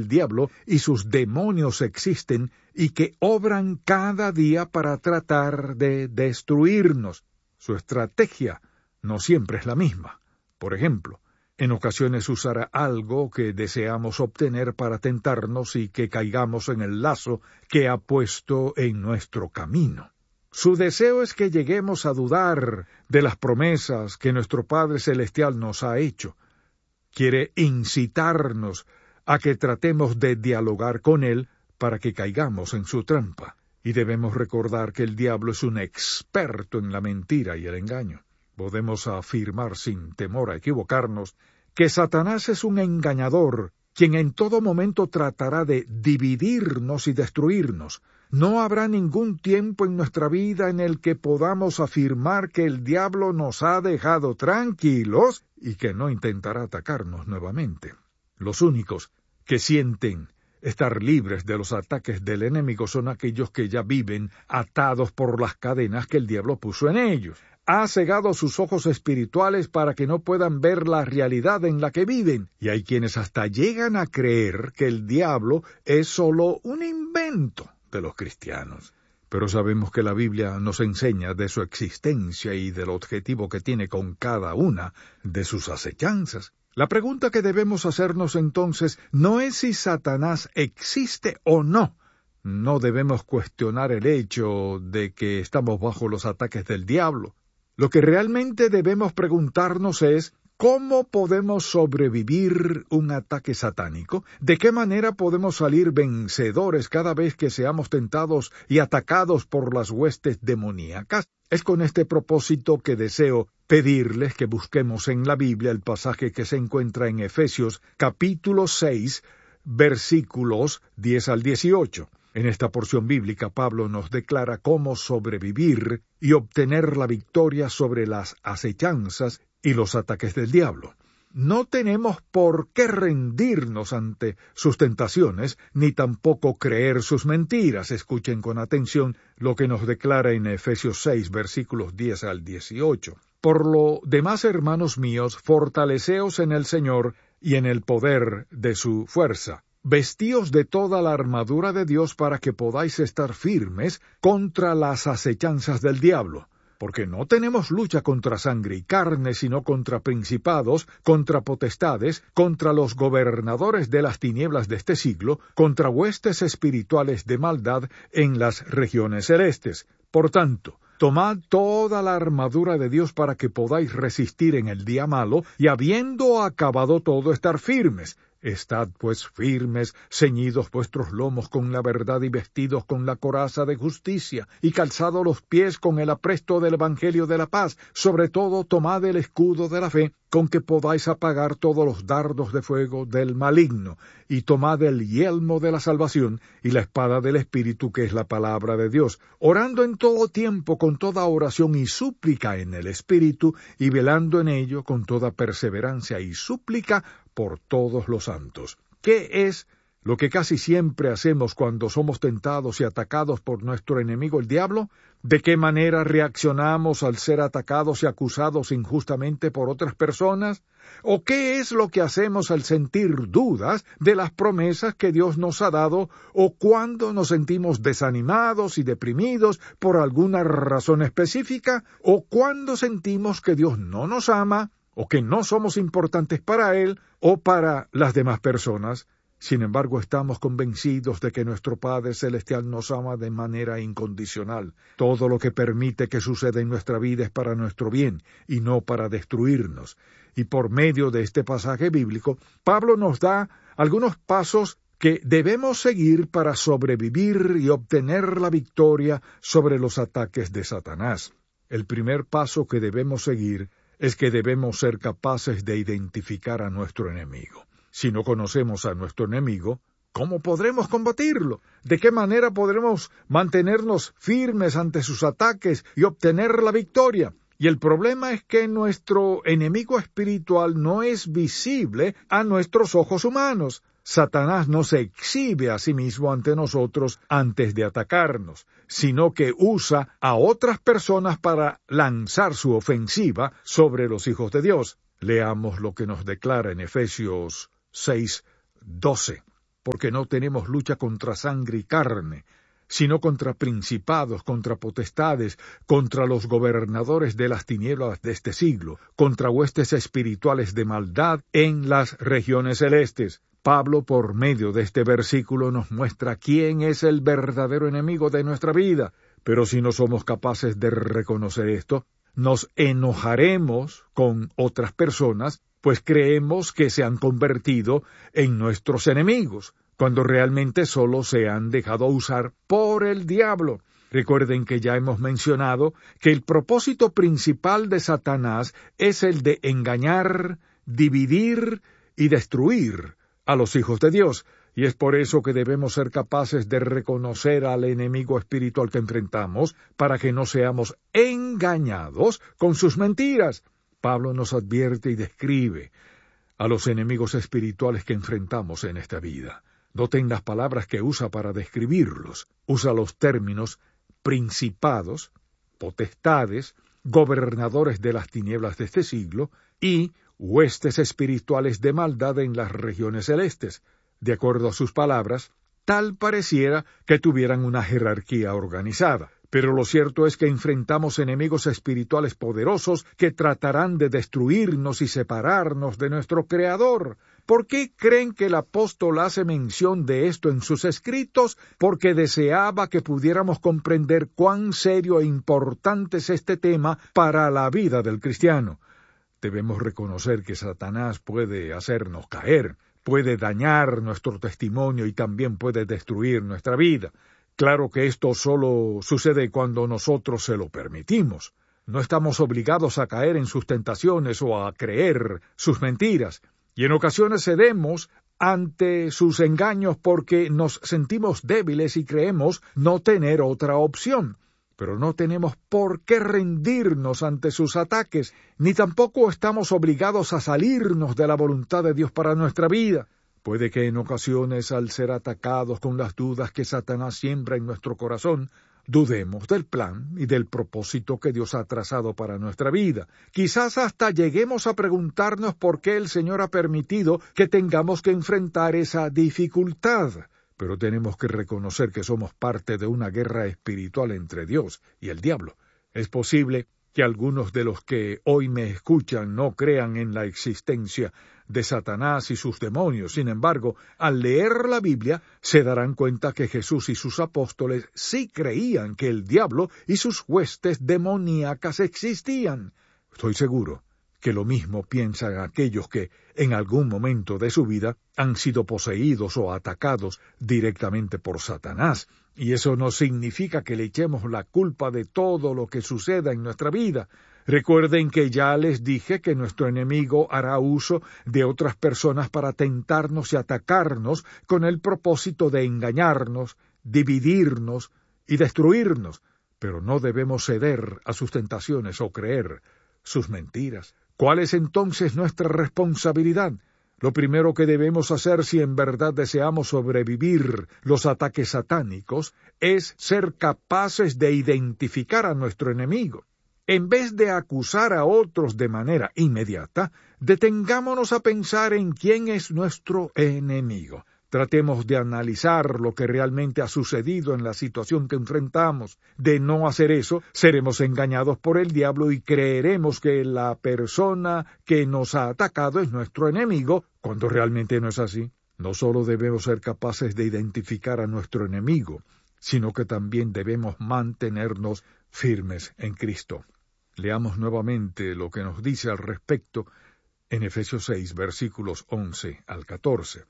el diablo y sus demonios existen y que obran cada día para tratar de destruirnos. Su estrategia no siempre es la misma. Por ejemplo, en ocasiones usará algo que deseamos obtener para tentarnos y que caigamos en el lazo que ha puesto en nuestro camino. Su deseo es que lleguemos a dudar de las promesas que nuestro Padre Celestial nos ha hecho. Quiere incitarnos a que tratemos de dialogar con Él para que caigamos en su trampa. Y debemos recordar que el diablo es un experto en la mentira y el engaño. Podemos afirmar sin temor a equivocarnos que Satanás es un engañador, quien en todo momento tratará de dividirnos y destruirnos. No habrá ningún tiempo en nuestra vida en el que podamos afirmar que el diablo nos ha dejado tranquilos y que no intentará atacarnos nuevamente. Los únicos que sienten estar libres de los ataques del enemigo son aquellos que ya viven atados por las cadenas que el diablo puso en ellos. Ha cegado sus ojos espirituales para que no puedan ver la realidad en la que viven, y hay quienes hasta llegan a creer que el diablo es solo un invento de los cristianos. Pero sabemos que la Biblia nos enseña de su existencia y del objetivo que tiene con cada una de sus acechanzas. La pregunta que debemos hacernos entonces no es si Satanás existe o no. No debemos cuestionar el hecho de que estamos bajo los ataques del diablo. Lo que realmente debemos preguntarnos es, ¿cómo podemos sobrevivir un ataque satánico? ¿De qué manera podemos salir vencedores cada vez que seamos tentados y atacados por las huestes demoníacas? Es con este propósito que deseo pedirles que busquemos en la Biblia el pasaje que se encuentra en Efesios capítulo 6, versículos 10 al 18. En esta porción bíblica, Pablo nos declara cómo sobrevivir y obtener la victoria sobre las acechanzas y los ataques del diablo. No tenemos por qué rendirnos ante sus tentaciones, ni tampoco creer sus mentiras. Escuchen con atención lo que nos declara en Efesios 6, versículos 10 al 18. Por lo demás, hermanos míos, fortaleceos en el Señor y en el poder de su fuerza. Vestíos de toda la armadura de Dios para que podáis estar firmes contra las acechanzas del diablo. Porque no tenemos lucha contra sangre y carne, sino contra principados, contra potestades, contra los gobernadores de las tinieblas de este siglo, contra huestes espirituales de maldad en las regiones celestes. Por tanto, tomad toda la armadura de Dios para que podáis resistir en el día malo, y habiendo acabado todo, estar firmes. Estad pues firmes, ceñidos vuestros lomos con la verdad y vestidos con la coraza de justicia, y calzados los pies con el apresto del evangelio de la paz. Sobre todo tomad el escudo de la fe, con que podáis apagar todos los dardos de fuego del maligno, y tomad el yelmo de la salvación y la espada del Espíritu, que es la palabra de Dios, orando en todo tiempo con toda oración y súplica en el Espíritu, y velando en ello con toda perseverancia y súplica por todos los santos. ¿Qué es lo que casi siempre hacemos cuando somos tentados y atacados por nuestro enemigo el diablo? ¿De qué manera reaccionamos al ser atacados y acusados injustamente por otras personas? ¿O qué es lo que hacemos al sentir dudas de las promesas que Dios nos ha dado, o cuando nos sentimos desanimados y deprimidos por alguna razón específica, o cuando sentimos que Dios no nos ama, o que no somos importantes para Él o para las demás personas? Sin embargo, estamos convencidos de que nuestro Padre Celestial nos ama de manera incondicional. Todo lo que permite que suceda en nuestra vida es para nuestro bien y no para destruirnos. Y por medio de este pasaje bíblico, Pablo nos da algunos pasos que debemos seguir para sobrevivir y obtener la victoria sobre los ataques de Satanás. El primer paso que debemos seguir es que debemos ser capaces de identificar a nuestro enemigo. Si no conocemos a nuestro enemigo, ¿cómo podremos combatirlo? ¿De qué manera podremos mantenernos firmes ante sus ataques y obtener la victoria? Y el problema es que nuestro enemigo espiritual no es visible a nuestros ojos humanos. Satanás no se exhibe a sí mismo ante nosotros antes de atacarnos, sino que usa a otras personas para lanzar su ofensiva sobre los hijos de Dios. Leamos lo que nos declara en Efesios 6:12. porque no tenemos lucha contra sangre y carne, sino contra principados, contra potestades, contra los gobernadores de las tinieblas de este siglo, contra huestes espirituales de maldad en las regiones celestes. Pablo, por medio de este versículo, nos muestra quién es el verdadero enemigo de nuestra vida. Pero si no somos capaces de reconocer esto, nos enojaremos con otras personas, pues creemos que se han convertido en nuestros enemigos, cuando realmente solo se han dejado usar por el diablo. Recuerden que ya hemos mencionado que el propósito principal de Satanás es el de engañar, dividir y destruir a los hijos de Dios, y es por eso que debemos ser capaces de reconocer al enemigo espiritual que enfrentamos, para que no seamos engañados con sus mentiras. Pablo nos advierte y describe a los enemigos espirituales que enfrentamos en esta vida. Noten las palabras que usa para describirlos. Usa los términos principados, potestades, gobernadores de las tinieblas de este siglo y huestes espirituales de maldad en las regiones celestes. De acuerdo a sus palabras, tal pareciera que tuvieran una jerarquía organizada. Pero lo cierto es que enfrentamos enemigos espirituales poderosos que tratarán de destruirnos y separarnos de nuestro Creador. ¿Por qué creen que el apóstol hace mención de esto en sus escritos? Porque deseaba que pudiéramos comprender cuán serio e importante es este tema para la vida del cristiano. Debemos reconocer que Satanás puede hacernos caer, puede dañar nuestro testimonio y también puede destruir nuestra vida. Claro que esto solo sucede cuando nosotros se lo permitimos. No estamos obligados a caer en sus tentaciones o a creer sus mentiras, y en ocasiones cedemos ante sus engaños porque nos sentimos débiles y creemos no tener otra opción. Pero no tenemos por qué rendirnos ante sus ataques, ni tampoco estamos obligados a salirnos de la voluntad de Dios para nuestra vida. Puede que en ocasiones, al ser atacados con las dudas que Satanás siembra en nuestro corazón, dudemos del plan y del propósito que Dios ha trazado para nuestra vida. Quizás hasta lleguemos a preguntarnos por qué el Señor ha permitido que tengamos que enfrentar esa dificultad. Pero tenemos que reconocer que somos parte de una guerra espiritual entre Dios y el diablo. Es posible que algunos de los que hoy me escuchan no crean en la existencia de Satanás y sus demonios. Sin embargo, al leer la Biblia, se darán cuenta que Jesús y sus apóstoles sí creían que el diablo y sus huestes demoníacas existían. Estoy seguro que lo mismo piensan aquellos que, en algún momento de su vida, han sido poseídos o atacados directamente por Satanás. Y eso no significa que le echemos la culpa de todo lo que suceda en nuestra vida. Recuerden que ya les dije que nuestro enemigo hará uso de otras personas para tentarnos y atacarnos con el propósito de engañarnos, dividirnos y destruirnos. Pero no debemos ceder a sus tentaciones o creer sus mentiras. ¿Cuál es entonces nuestra responsabilidad? Lo primero que debemos hacer si en verdad deseamos sobrevivir los ataques satánicos es ser capaces de identificar a nuestro enemigo. En vez de acusar a otros de manera inmediata, detengámonos a pensar en quién es nuestro enemigo. Tratemos de analizar lo que realmente ha sucedido en la situación que enfrentamos. De no hacer eso, seremos engañados por el diablo y creeremos que la persona que nos ha atacado es nuestro enemigo, cuando realmente no es así. No solo debemos ser capaces de identificar a nuestro enemigo, sino que también debemos mantenernos firmes en Cristo. Leamos nuevamente lo que nos dice al respecto en Efesios 6, versículos 11 al 14.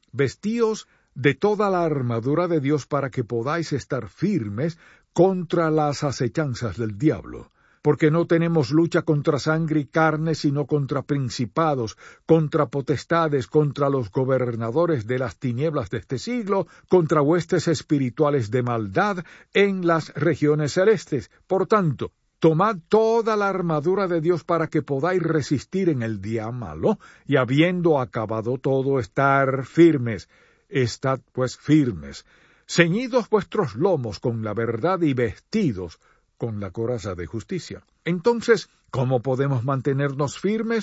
Vestíos de toda la armadura de Dios para que podáis estar firmes contra las acechanzas del diablo, porque no tenemos lucha contra sangre y carne, sino contra principados, contra potestades, contra los gobernadores de las tinieblas de este siglo, contra huestes espirituales de maldad en las regiones celestes. Por tanto, tomad toda la armadura de Dios para que podáis resistir en el día malo, y habiendo acabado todo, estar firmes. Estad pues firmes, ceñidos vuestros lomos con la verdad y vestidos con la coraza de justicia. Entonces, ¿cómo podemos mantenernos firmes?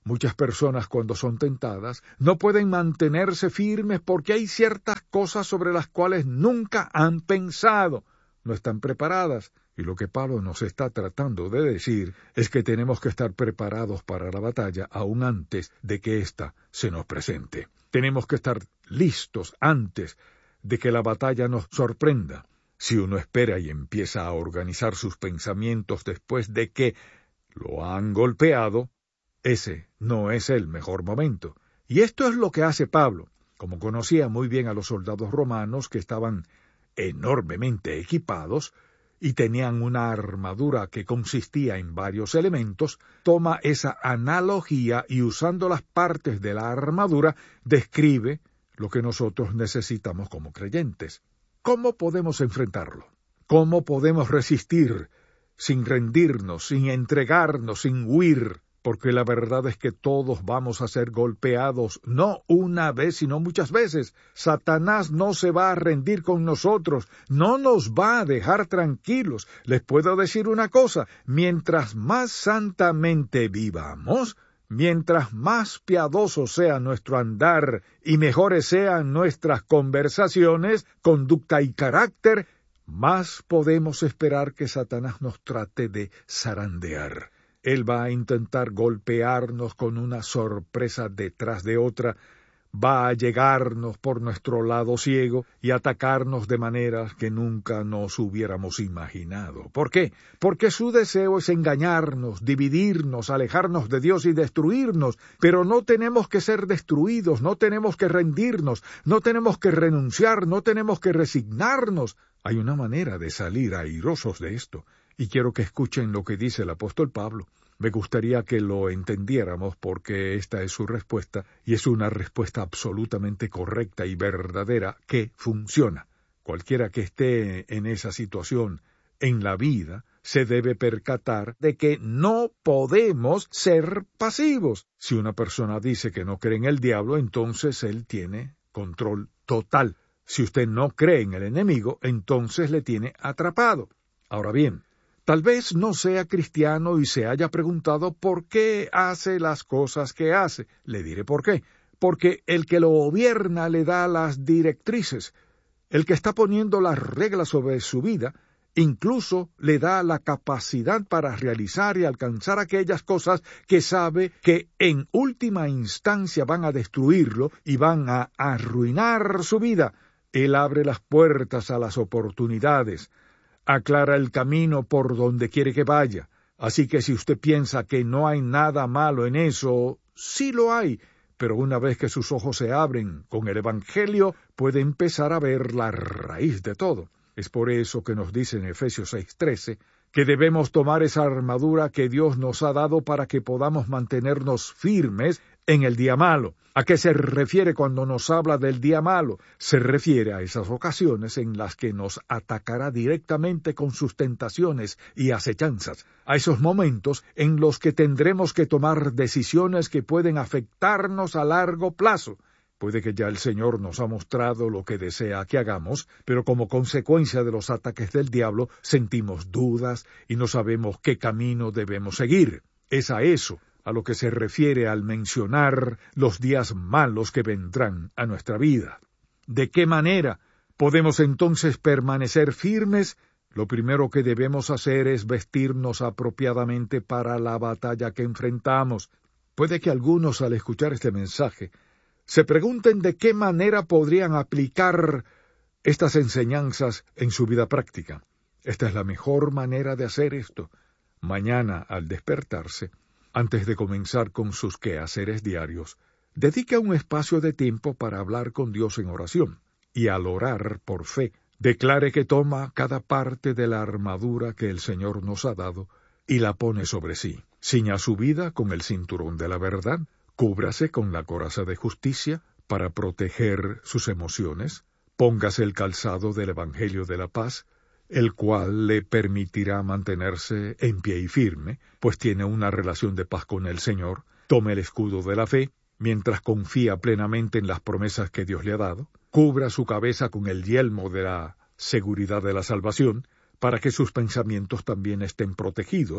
Muchas personas, cuando son tentadas, no pueden mantenerse firmes porque hay ciertas cosas sobre las cuales nunca han pensado. No están preparadas. Y lo que Pablo nos está tratando de decir es que tenemos que estar preparados para la batalla aún antes de que ésta se nos presente. Tenemos que estar listos antes de que la batalla nos sorprenda. Si uno espera y empieza a organizar sus pensamientos después de que lo han golpeado, ese no es el mejor momento. Y esto es lo que hace Pablo. Como conocía muy bien a los soldados romanos que estaban enormemente equipados y tenían una armadura que consistía en varios elementos, toma esa analogía y usando las partes de la armadura, describe lo que nosotros necesitamos como creyentes. ¿Cómo podemos enfrentarlo? ¿Cómo podemos resistir sin rendirnos, sin entregarnos, sin huir? Porque la verdad es que todos vamos a ser golpeados, no una vez, sino muchas veces. Satanás no se va a rendir con nosotros, no nos va a dejar tranquilos. Les puedo decir una cosa, mientras más santamente vivamos, mientras más piadoso sea nuestro andar y mejores sean nuestras conversaciones, conducta y carácter, más podemos esperar que Satanás nos trate de zarandear. Él va a intentar golpearnos con una sorpresa detrás de otra, va a llegarnos por nuestro lado ciego y atacarnos de maneras que nunca nos hubiéramos imaginado. ¿Por qué? Porque su deseo es engañarnos, dividirnos, alejarnos de Dios y destruirnos, pero no tenemos que ser destruidos, no tenemos que rendirnos, no tenemos que renunciar, no tenemos que resignarnos. Hay una manera de salir airosos de esto. Y quiero que escuchen lo que dice el apóstol Pablo. Me gustaría que lo entendiéramos porque esta es su respuesta y es una respuesta absolutamente correcta y verdadera que funciona. Cualquiera que esté en esa situación en la vida se debe percatar de que no podemos ser pasivos. Si una persona dice que no cree en el diablo, entonces él tiene control total. Si usted no cree en el enemigo, entonces le tiene atrapado. Ahora bien, tal vez no sea cristiano y se haya preguntado por qué hace las cosas que hace. Le diré por qué. Porque el que lo gobierna le da las directrices. El que está poniendo las reglas sobre su vida, incluso le da la capacidad para realizar y alcanzar aquellas cosas que sabe que en última instancia van a destruirlo y van a arruinar su vida. Él abre las puertas a las oportunidades, aclara el camino por donde quiere que vaya. Así que si usted piensa que no hay nada malo en eso, sí lo hay, pero una vez que sus ojos se abren con el Evangelio, puede empezar a ver la raíz de todo. Es por eso que nos dice en Efesios 6:13 que debemos tomar esa armadura que Dios nos ha dado para que podamos mantenernos firmes en el día malo. ¿A qué se refiere cuando nos habla del día malo? Se refiere a esas ocasiones en las que nos atacará directamente con sus tentaciones y acechanzas, a esos momentos en los que tendremos que tomar decisiones que pueden afectarnos a largo plazo. Puede que ya el Señor nos ha mostrado lo que desea que hagamos, pero como consecuencia de los ataques del diablo sentimos dudas y no sabemos qué camino debemos seguir. Es a eso a lo que se refiere al mencionar los días malos que vendrán a nuestra vida. ¿De qué manera podemos entonces permanecer firmes? Lo primero que debemos hacer es vestirnos apropiadamente para la batalla que enfrentamos. Puede que algunos, al escuchar este mensaje, se pregunten de qué manera podrían aplicar estas enseñanzas en su vida práctica. Esta es la mejor manera de hacer esto. Mañana, al despertarse, antes de comenzar con sus quehaceres diarios, dedique un espacio de tiempo para hablar con Dios en oración, y al orar por fe, declare que toma cada parte de la armadura que el Señor nos ha dado y la pone sobre sí. Ciña su vida con el cinturón de la verdad, cúbrase con la coraza de justicia para proteger sus emociones, póngase el calzado del Evangelio de la paz, el cual le permitirá mantenerse en pie y firme, pues tiene una relación de paz con el Señor. Tome el escudo de la fe, mientras confía plenamente en las promesas que Dios le ha dado. Cubra su cabeza con el yelmo de la seguridad de la salvación, para que sus pensamientos también estén protegidos,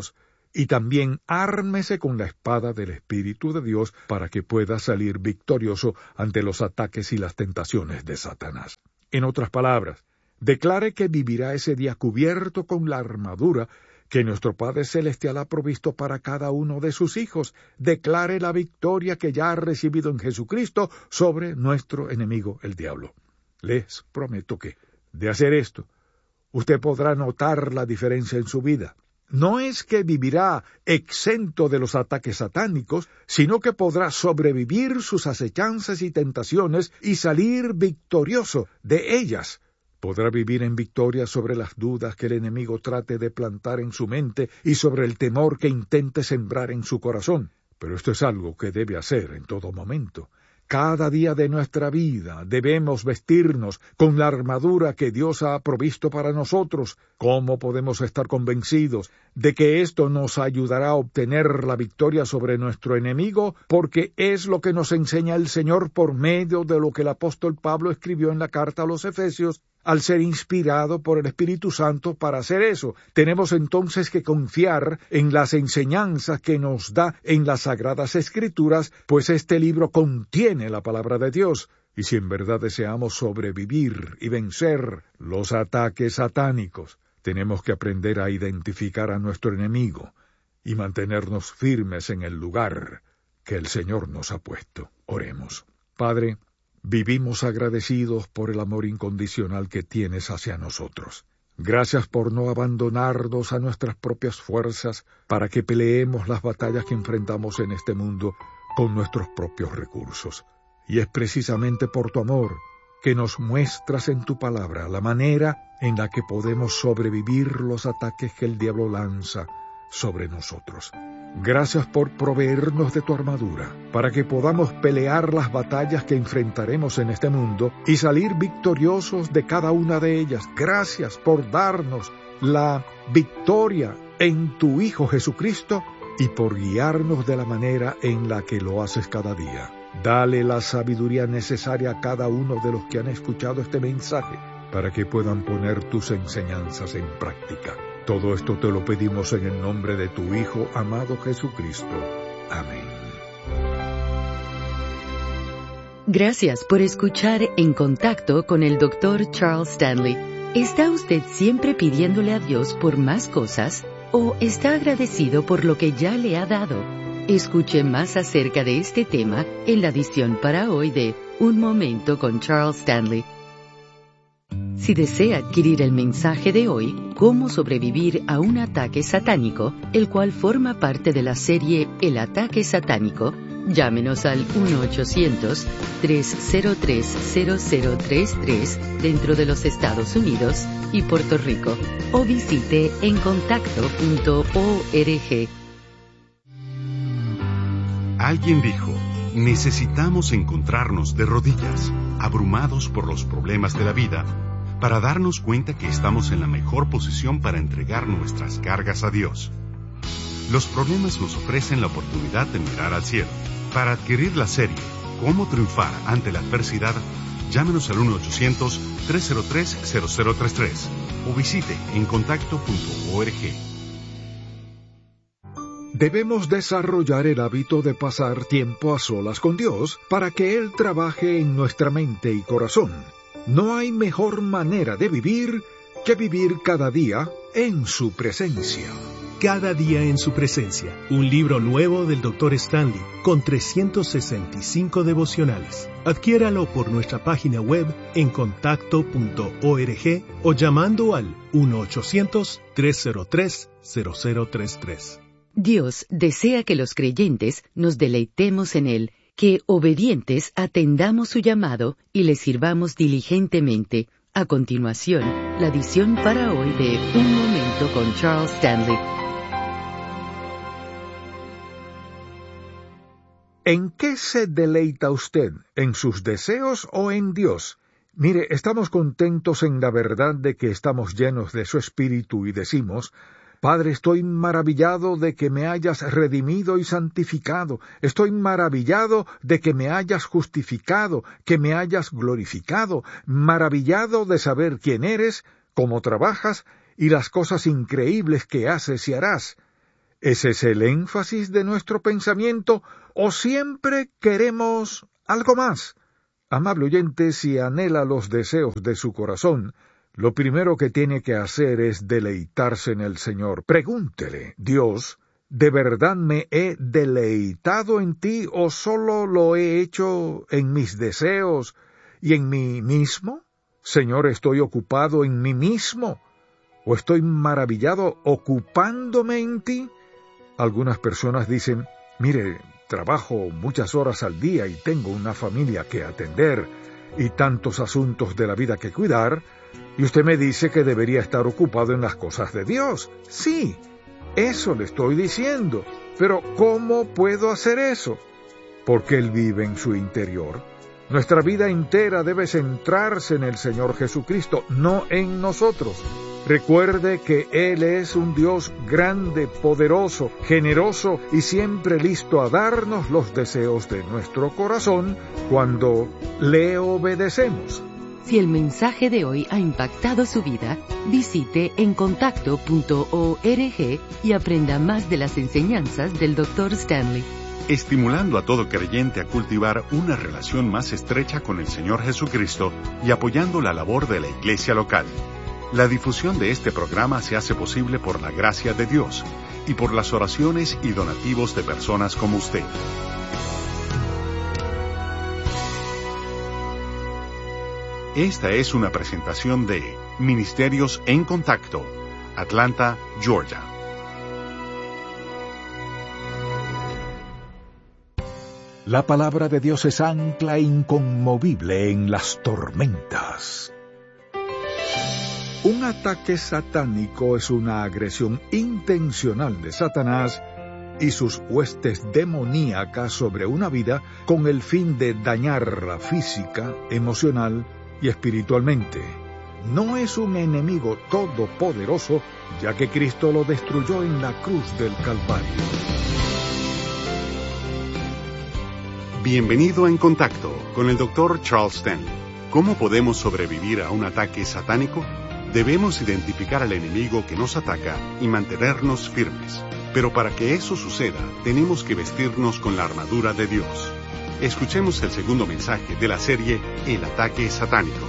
y también ármese con la espada del Espíritu de Dios para que pueda salir victorioso ante los ataques y las tentaciones de Satanás. En otras palabras, declare que vivirá ese día cubierto con la armadura que nuestro Padre Celestial ha provisto para cada uno de sus hijos. Declare la victoria que ya ha recibido en Jesucristo sobre nuestro enemigo, el diablo. Les prometo que, de hacer esto, usted podrá notar la diferencia en su vida. No es que vivirá exento de los ataques satánicos, sino que podrá sobrevivir sus acechanzas y tentaciones y salir victorioso de ellas. Podrá vivir en victoria sobre las dudas que el enemigo trate de plantar en su mente y sobre el temor que intente sembrar en su corazón. Pero esto es algo que debe hacer en todo momento. Cada día de nuestra vida debemos vestirnos con la armadura que Dios ha provisto para nosotros. ¿Cómo podemos estar convencidos de que esto nos ayudará a obtener la victoria sobre nuestro enemigo? Porque es lo que nos enseña el Señor por medio de lo que el apóstol Pablo escribió en la carta a los Efesios, al ser inspirado por el Espíritu Santo para hacer eso. Tenemos entonces que confiar en las enseñanzas que nos da en las Sagradas Escrituras, pues este libro contiene la palabra de Dios. Y si en verdad deseamos sobrevivir y vencer los ataques satánicos, tenemos que aprender a identificar a nuestro enemigo y mantenernos firmes en el lugar que el Señor nos ha puesto. Oremos. Padre, vivimos agradecidos por el amor incondicional que tienes hacia nosotros. Gracias por no abandonarnos a nuestras propias fuerzas para que peleemos las batallas que enfrentamos en este mundo con nuestros propios recursos. Y es precisamente por tu amor que nos muestras en tu palabra la manera en la que podemos sobrevivir los ataques que el diablo lanza sobre nosotros. Gracias por proveernos de tu armadura, para que podamos pelear las batallas que enfrentaremos en este mundo y salir victoriosos de cada una de ellas. Gracias por darnos la victoria en tu Hijo Jesucristo y por guiarnos de la manera en la que lo haces cada día. Dale la sabiduría necesaria a cada uno de los que han escuchado este mensaje, para que puedan poner tus enseñanzas en práctica. Todo esto te lo pedimos en el nombre de tu Hijo amado Jesucristo. Amén. Gracias por escuchar En Contacto con el Dr. Charles Stanley. ¿Está usted siempre pidiéndole a Dios por más cosas o está agradecido por lo que ya le ha dado? Escuche más acerca de este tema en la edición para hoy de Un Momento con Charles Stanley. Si desea adquirir el mensaje de hoy, Cómo sobrevivir a un ataque satánico, el cual forma parte de la serie El ataque satánico, llámenos al 1-800-303-0033 dentro de los Estados Unidos y Puerto Rico, o visite encontacto.org. Alguien dijo, necesitamos encontrarnos de rodillas, abrumados por los problemas de la vida, para darnos cuenta que estamos en la mejor posición para entregar nuestras cargas a Dios. Los problemas nos ofrecen la oportunidad de mirar al cielo. Para adquirir la serie Cómo triunfar ante la adversidad, llámenos al 1-800-303-0033 o visite encontacto.org. Debemos desarrollar el hábito de pasar tiempo a solas con Dios para que Él trabaje en nuestra mente y corazón. No hay mejor manera de vivir que vivir cada día en su presencia. Cada día en su presencia, un libro nuevo del Dr. Stanley, con 365 devocionales. Adquiéralo por nuestra página web encontacto.org o llamando al 1-800-303-0033. Dios desea que los creyentes nos deleitemos en Él, que obedientes atendamos su llamado y le sirvamos diligentemente. A continuación, la edición para hoy de Un Momento con Charles Stanley. ¿En qué se deleita usted? ¿En sus deseos o en Dios? Mire, estamos contentos en la verdad de que estamos llenos de su Espíritu y decimos: Padre, estoy maravillado de que me hayas redimido y santificado. Estoy maravillado de que me hayas justificado, que me hayas glorificado. Maravillado de saber quién eres, cómo trabajas y las cosas increíbles que haces y harás. ¿Ese es el énfasis de nuestro pensamiento o siempre queremos algo más? Amable oyente, si anhela los deseos de su corazón, lo primero que tiene que hacer es deleitarse en el Señor. Pregúntele, Dios, ¿de verdad me he deleitado en ti o solo lo he hecho en mis deseos y en mí mismo? Señor, ¿estoy ocupado en mí mismo o estoy maravillado ocupándome en ti? Algunas personas dicen, mire, trabajo muchas horas al día y tengo una familia que atender y tantos asuntos de la vida que cuidar, y usted me dice que debería estar ocupado en las cosas de Dios. Sí, eso le estoy diciendo, pero ¿cómo puedo hacer eso? Porque Él vive en su interior. Nuestra vida entera debe centrarse en el Señor Jesucristo, no en nosotros. Recuerde que Él es un Dios grande, poderoso, generoso y siempre listo a darnos los deseos de nuestro corazón cuando le obedecemos. Si el mensaje de hoy ha impactado su vida, visite encontacto.org y aprenda más de las enseñanzas del Dr. Stanley. Estimulando a todo creyente a cultivar una relación más estrecha con el Señor Jesucristo y apoyando la labor de la iglesia local. La difusión de este programa se hace posible por la gracia de Dios y por las oraciones y donativos de personas como usted. Esta es una presentación de Ministerios en Contacto, Atlanta, Georgia. La palabra de Dios es ancla inconmovible en las tormentas. Un ataque satánico es una agresión intencional de Satanás y sus huestes demoníacas sobre una vida con el fin de dañarla física, emocional y espiritualmente. No es un enemigo todopoderoso, ya que Cristo lo destruyó en la cruz del Calvario. Bienvenido a En Contacto con el Dr. Charles Stanley. ¿Cómo podemos sobrevivir a un ataque satánico? Debemos identificar al enemigo que nos ataca y mantenernos firmes. Pero para que eso suceda, tenemos que vestirnos con la armadura de Dios. Escuchemos el segundo mensaje de la serie El ataque satánico.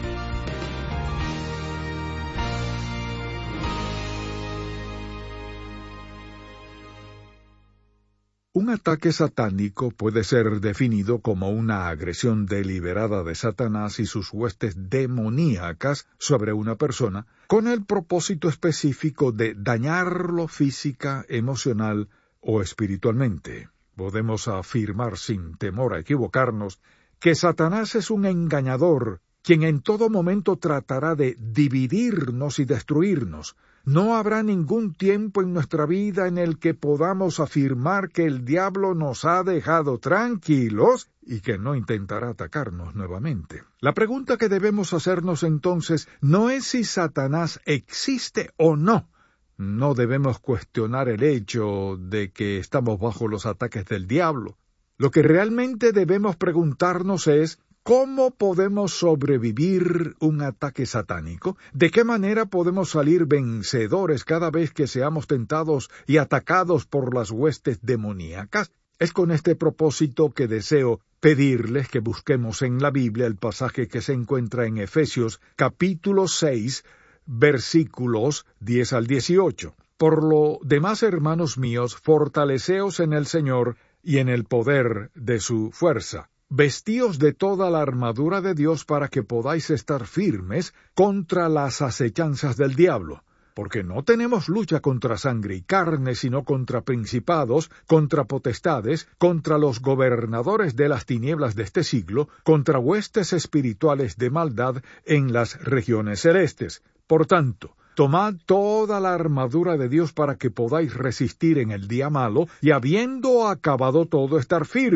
Un ataque satánico puede ser definido como una agresión deliberada de Satanás y sus huestes demoníacas sobre una persona, con el propósito específico de dañarlo física, emocional o espiritualmente. Podemos afirmar sin temor a equivocarnos que Satanás es un engañador, quien en todo momento tratará de dividirnos y destruirnos. No habrá ningún tiempo en nuestra vida en el que podamos afirmar que el diablo nos ha dejado tranquilos y que no intentará atacarnos nuevamente. La pregunta que debemos hacernos entonces no es si Satanás existe o no. No debemos cuestionar el hecho de que estamos bajo los ataques del diablo. Lo que realmente debemos preguntarnos es, ¿cómo podemos sobrevivir un ataque satánico? ¿De qué manera podemos salir vencedores cada vez que seamos tentados y atacados por las huestes demoníacas? Es con este propósito que deseo pedirles que busquemos en la Biblia el pasaje que se encuentra en Efesios capítulo 6, versículos 10 al 18. Por lo demás, hermanos míos, fortaleceos en el Señor y en el poder de su fuerza. Vestíos de toda la armadura de Dios para que podáis estar firmes contra las acechanzas del diablo, porque no tenemos lucha contra sangre y carne, sino contra principados, contra potestades, contra los gobernadores de las tinieblas de este siglo, contra huestes espirituales de maldad en las regiones celestes. Por tanto, tomad toda la armadura de Dios para que podáis resistir en el día malo, y habiendo acabado todo, estar firmes.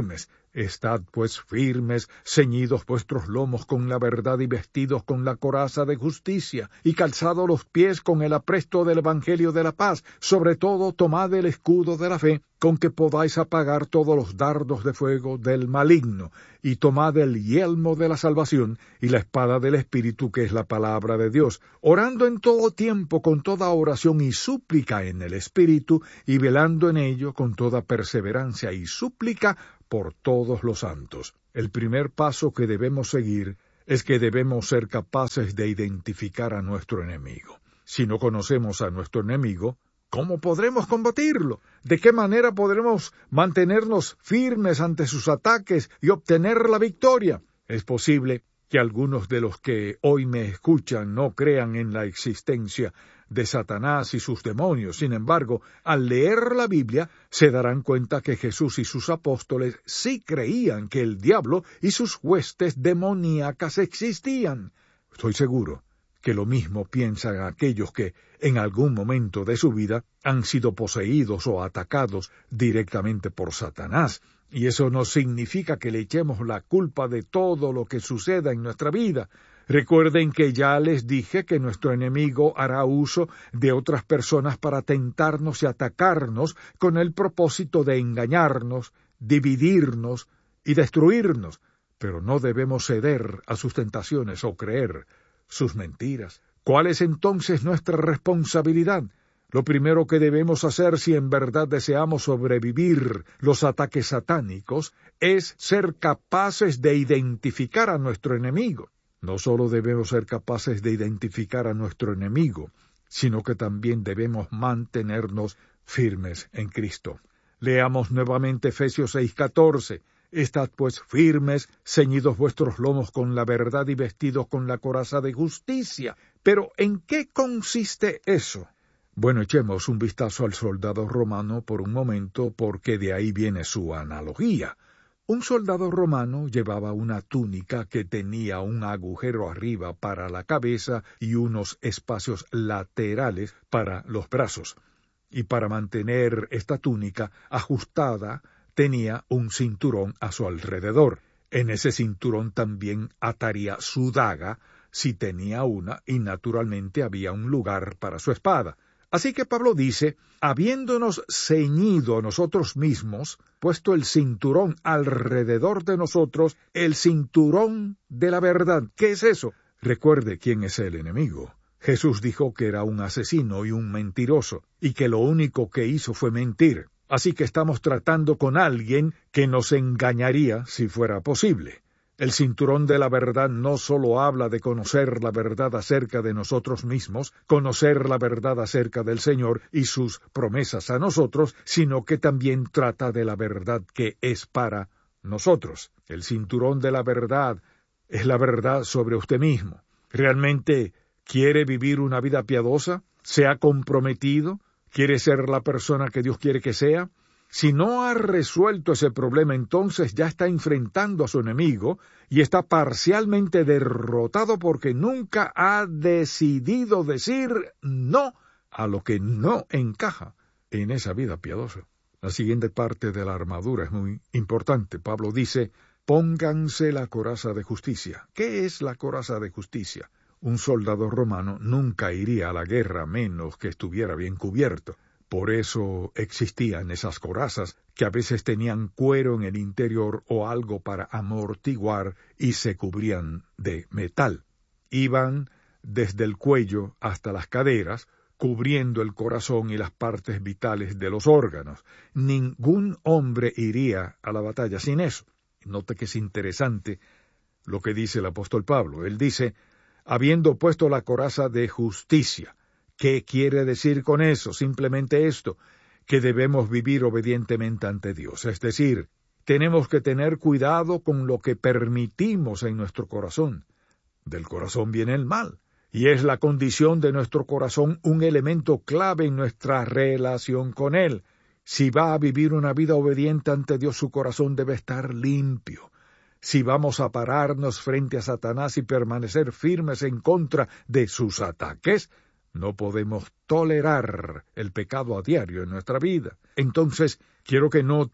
Estad pues firmes, ceñidos vuestros lomos con la verdad y vestidos con la coraza de justicia, y calzados los pies con el apresto del Evangelio de la paz. Sobre todo tomad el escudo de la fe, con que podáis apagar todos los dardos de fuego del maligno, y tomad el yelmo de la salvación y la espada del Espíritu, que es la palabra de Dios, orando en todo tiempo con toda oración y súplica en el Espíritu, y velando en ello con toda perseverancia y súplica por todos los santos. El primer paso que debemos seguir es que debemos ser capaces de identificar a nuestro enemigo. Si no conocemos a nuestro enemigo, ¿cómo podremos combatirlo? ¿De qué manera podremos mantenernos firmes ante sus ataques y obtener la victoria? Es posible que algunos de los que hoy me escuchan no crean en la existencia de Satanás y sus demonios. Sin embargo, al leer la Biblia, se darán cuenta que Jesús y sus apóstoles sí creían que el diablo y sus huestes demoníacas existían. Estoy seguro que lo mismo piensan aquellos que, en algún momento de su vida, han sido poseídos o atacados directamente por Satanás. Y eso no significa que le echemos la culpa de todo lo que suceda en nuestra vida. Recuerden que ya les dije que nuestro enemigo hará uso de otras personas para tentarnos y atacarnos con el propósito de engañarnos, dividirnos y destruirnos. Pero no debemos ceder a sus tentaciones o creer sus mentiras. ¿Cuál es entonces nuestra responsabilidad? Lo primero que debemos hacer si en verdad deseamos sobrevivir los ataques satánicos es ser capaces de identificar a nuestro enemigo. No solo debemos ser capaces de identificar a nuestro enemigo, sino que también debemos mantenernos firmes en Cristo. Leamos nuevamente Efesios 6:14. Estad pues firmes, ceñidos vuestros lomos con la verdad y vestidos con la coraza de justicia. Pero ¿en qué consiste eso? Bueno, echemos un vistazo al soldado romano por un momento, porque de ahí viene su analogía. Un soldado romano llevaba una túnica que tenía un agujero arriba para la cabeza y unos espacios laterales para los brazos. Y para mantener esta túnica ajustada, tenía un cinturón a su alrededor. En ese cinturón también ataría su daga, si tenía una, y naturalmente había un lugar para su espada. Así que Pablo dice, habiéndonos ceñido nosotros mismos, puesto el cinturón alrededor de nosotros, el cinturón de la verdad. ¿Qué es eso? Recuerde quién es el enemigo. Jesús dijo que era un asesino y un mentiroso, y que lo único que hizo fue mentir. Así que estamos tratando con alguien que nos engañaría si fuera posible. El cinturón de la verdad no solo habla de conocer la verdad acerca de nosotros mismos, conocer la verdad acerca del Señor y sus promesas a nosotros, sino que también trata de la verdad que es para nosotros. El cinturón de la verdad es la verdad sobre usted mismo. ¿Realmente quiere vivir una vida piadosa? ¿Se ha comprometido? ¿Quiere ser la persona que Dios quiere que sea? Si no ha resuelto ese problema, entonces ya está enfrentando a su enemigo y está parcialmente derrotado porque nunca ha decidido decir no a lo que no encaja en esa vida piadosa. La siguiente parte de la armadura es muy importante. Pablo dice, pónganse la coraza de justicia. ¿Qué es la coraza de justicia? Un soldado romano nunca iría a la guerra a menos que estuviera bien cubierto. Por eso existían esas corazas que a veces tenían cuero en el interior o algo para amortiguar y se cubrían de metal. Iban desde el cuello hasta las caderas, cubriendo el corazón y las partes vitales de los órganos. Ningún hombre iría a la batalla sin eso. Note que es interesante lo que dice el apóstol Pablo. Él dice, habiendo puesto la coraza de justicia. ¿Qué quiere decir con eso? Simplemente esto, que debemos vivir obedientemente ante Dios. Es decir, tenemos que tener cuidado con lo que permitimos en nuestro corazón. Del corazón viene el mal, y es la condición de nuestro corazón un elemento clave en nuestra relación con Él. Si va a vivir una vida obediente ante Dios, su corazón debe estar limpio. Si vamos a pararnos frente a Satanás y permanecer firmes en contra de sus ataques, no podemos tolerar el pecado a diario en nuestra vida. Entonces, quiero que note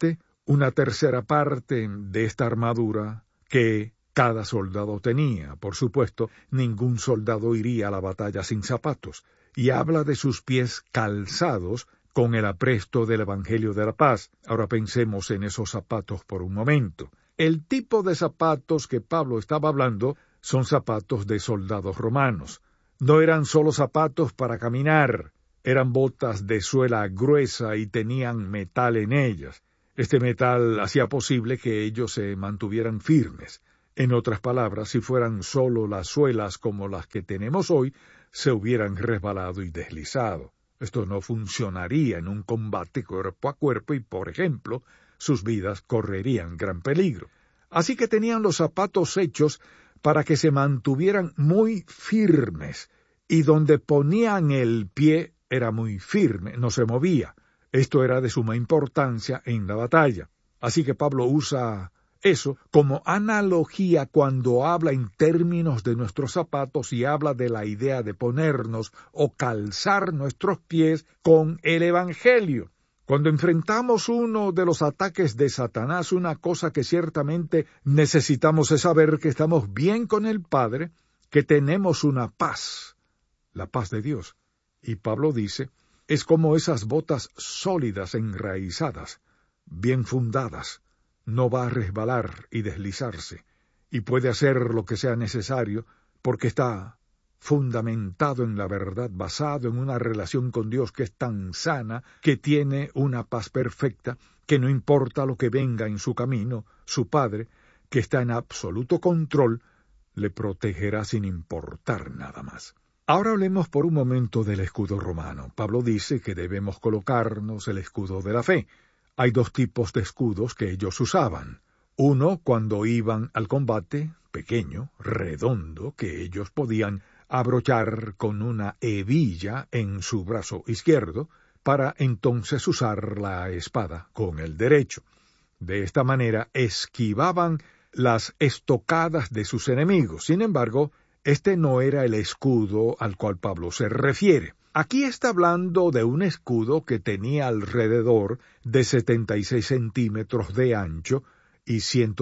una tercera parte de esta armadura que cada soldado tenía. Por supuesto, ningún soldado iría a la batalla sin zapatos, y habla de sus pies calzados con el apresto del Evangelio de la Paz. Ahora pensemos en esos zapatos por un momento. El tipo de zapatos que Pablo estaba hablando son zapatos de soldados romanos. No eran solo zapatos para caminar, eran botas de suela gruesa y tenían metal en ellas. Este metal hacía posible que ellos se mantuvieran firmes. En otras palabras, si fueran solo las suelas como las que tenemos hoy, se hubieran resbalado y deslizado. Esto no funcionaría en un combate cuerpo a cuerpo y, por ejemplo, sus vidas correrían gran peligro. Así que tenían los zapatos hechos para que se mantuvieran muy firmes, y donde ponían el pie era muy firme, no se movía. Esto era de suma importancia en la batalla. Así que Pablo usa eso como analogía cuando habla en términos de nuestros zapatos y habla de la idea de ponernos o calzar nuestros pies con el Evangelio. Cuando enfrentamos uno de los ataques de Satanás, una cosa que ciertamente necesitamos es saber que estamos bien con el Padre, que tenemos una paz, la paz de Dios. Y Pablo dice, es como esas botas sólidas, enraizadas, bien fundadas. No va a resbalar y deslizarse, y puede hacer lo que sea necesario, porque está fundamentado en la verdad, basado en una relación con Dios que es tan sana, que tiene una paz perfecta, que no importa lo que venga en su camino, su Padre, que está en absoluto control, le protegerá sin importar nada más. Ahora hablemos por un momento del escudo romano. Pablo dice que debemos colocarnos el escudo de la fe. Hay dos tipos de escudos que ellos usaban. Uno, cuando iban al combate, pequeño, redondo, que ellos podían abrochar con una hebilla en su brazo izquierdo, para entonces usar la espada con el derecho. De esta manera esquivaban las estocadas de sus enemigos. Sin embargo, este no era el escudo al cual Pablo se refiere. Aquí está hablando de un escudo que tenía alrededor de 76 centímetros de ancho y